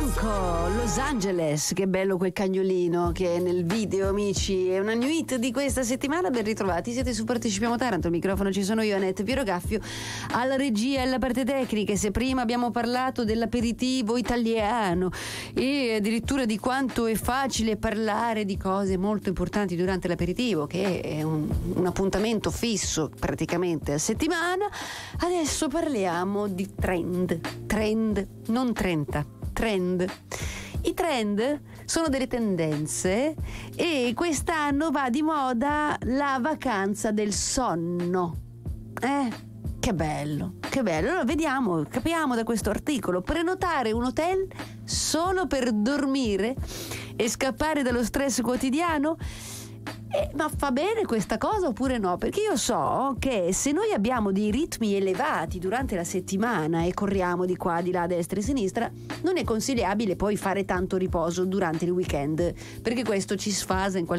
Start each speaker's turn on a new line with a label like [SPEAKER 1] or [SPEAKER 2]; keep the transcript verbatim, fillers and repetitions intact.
[SPEAKER 1] Franco, Los Angeles, che bello quel cagnolino che è nel video, amici. È una new hit di questa settimana. Ben ritrovati, siete su Partecipiamo Taranto. Al microfono ci sono io, Annette Pierogaffio, alla regia e alla parte tecnica. Se prima abbiamo parlato dell'aperitivo italiano e addirittura di quanto è facile parlare di cose molto importanti durante l'aperitivo, che è un, un appuntamento fisso praticamente a settimana, adesso parliamo di trend. Trend, non trenta, trend. I trend sono delle tendenze e quest'anno va di moda la vacanza del sonno. Eh? Che bello, che bello. Allora vediamo, capiamo da questo articolo. Prenotare un hotel solo per dormire e scappare dallo stress quotidiano? Eh, ma fa bene questa cosa oppure no? Perché io so che se noi abbiamo dei ritmi elevati durante la settimana e corriamo di qua, di là, a destra e a sinistra, non è consigliabile poi fare tanto riposo durante il weekend, perché questo ci sfasa in qualche